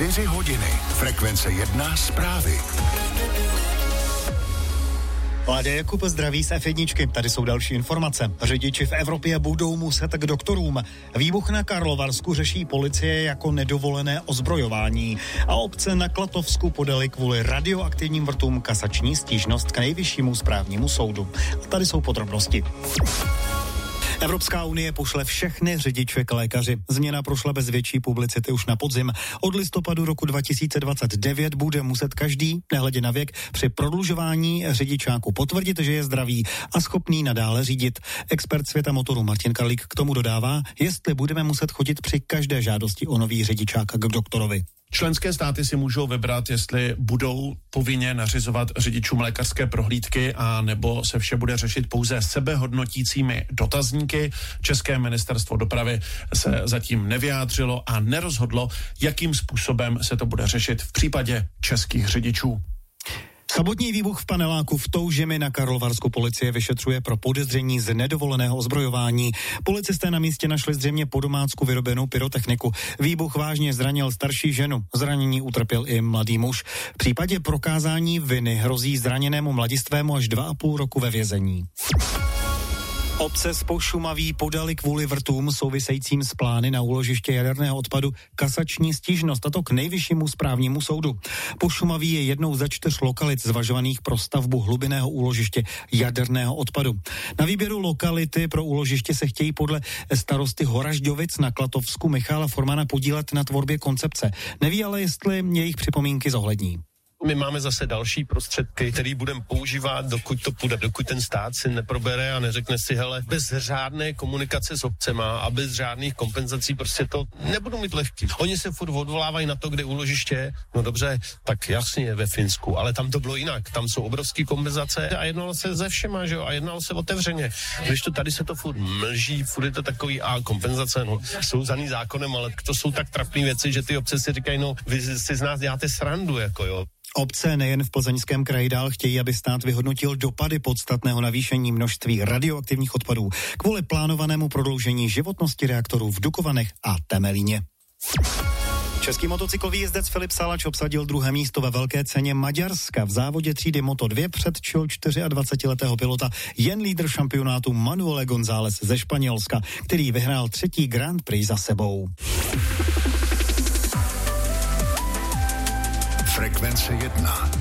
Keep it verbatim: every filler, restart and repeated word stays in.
Čtyři hodiny. Frekvence jedna zprávy. Láďa Jakub zdraví z ef jedna. Tady jsou další informace. Řidiči v Evropě budou muset k doktorům. Výbuch na Karlovarsku řeší policie jako nedovolené ozbrojování. A obce na Klatovsku podali kvůli radioaktivním vrtům kasační stížnost k nejvyššímu správnímu soudu. A tady jsou podrobnosti. Evropská unie pošle všechny řidiče k lékaři. Změna prošla bez větší publicity už na podzim. Od listopadu roku dva tisíce dvacet devět bude muset každý, nehledě na věk, při prodlužování řidičáku potvrdit, že je zdravý a schopný nadále řídit. Expert světa motoru Martin Karlík k tomu dodává, jestli budeme muset chodit při každé žádosti o nový řidičák k doktorovi. Členské státy si můžou vybrat, jestli budou povinně nařizovat řidičům lékařské prohlídky a nebo se vše bude řešit pouze sebehodnotícími dotazníky. České ministerstvo dopravy se zatím nevyjádřilo a nerozhodlo, jakým způsobem se to bude řešit v případě českých řidičů. Sabotní výbuch v paneláku v Toužimi na Karlovarsku policie vyšetřuje pro podezření z nedovoleného ozbrojování. Policisté na místě našli zřejmě po domácku vyrobenou pyrotechniku. Výbuch vážně zranil starší ženu. Zranění utrpěl i mladý muž. V případě prokázání viny hrozí zraněnému mladistvému až dva a půl roku ve vězení. Obce z Pošumaví podali kvůli vrtům souvisejícím s plány na úložiště jaderného odpadu kasační stížnost, a to k nejvyššímu správnímu soudu. Pošumaví je jednou ze čtyř lokalit zvažovaných pro stavbu hlubinného úložiště jaderného odpadu. Na výběru lokality pro úložiště se chtějí podle starosty Horažďovic na Klatovsku Michala Formana podílet na tvorbě koncepce. Neví ale, jestli jejich připomínky zohlední. My máme zase další prostředky, který budeme používat, dokud to půjde, dokud ten stát si neprobere a neřekne si, hele, bez řádné komunikace s obcema a bez řádných kompenzací prostě to nebudou mít lehký. Oni se furt odvolávají na to, kde úložiště, no dobře, tak jasně ve Finsku, ale tam to bylo jinak, tam jsou obrovské kompenzace a jednalo se ze všema, že jo, a jednalo se otevřeně. Když to tady se to furt mlží, furt je to takový a kompenzace, no, jsou zaný zákonem, ale to jsou tak trapné věci, že ty obce si říkají, no, vy si z nás děláte srandu, jako jo. Obce nejen v Plzeňském kraji dál chtějí, aby stát vyhodnotil dopady podstatného navýšení množství radioaktivních odpadů kvůli plánovanému prodloužení životnosti reaktorů v Dukovanech a Temelíně. Český motocyklový jezdec Filip Salač obsadil druhé místo ve velké ceně Maďarska v závodě třídy Moto dva, předčil dvacetičtyřletého pilota jen lídr šampionátu Manuel González ze Španělska, který vyhrál třetí Grand Prix za sebou. Frekvence jedna.